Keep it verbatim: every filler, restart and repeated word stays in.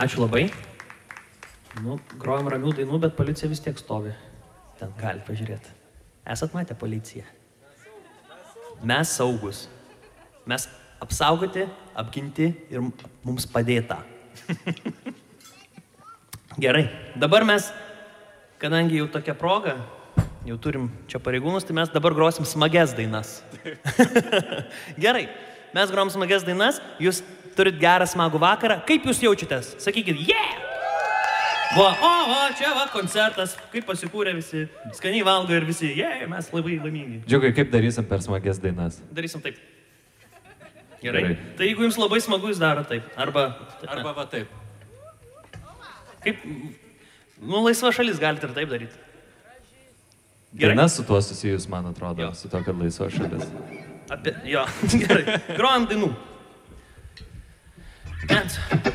Ačiū labai. Nu, grojam ramių dainų, bet policija vis tiek stovi. Ten gali pažiūrėti. Esat matę policiją? Mes saugus. Mes apsaugoti, apginti ir mums padėta. Gerai. Dabar mes, kadangi jau tokia proga, jau turim čia pareigūnus, tai mes dabar grosim smagias dainas. Gerai. Mes grojam smagias dainas, jūs turit gerą smagų vakarą. Kaip jūs jaučiatės? Sakykit, yeah! Va, o, o, čia va, koncertas, kaip pasikūrė visi, skaniai valgo ir visi, yeah, mes labai laimingi. Džiugai, kaip darysim per smagias dainas? Darysim taip. Gerai. Gerai. Tai jeigu jums labai smagu, jūs daro taip. Arba... Arba va taip. Kaip... Nu, laisva šalis galite ir taip daryti. Gerai. Daina su tuo susijus, man atrodo, Jo. su to, kad laisva šalis. Apie... Jo, gerai. Grojam dainų. And...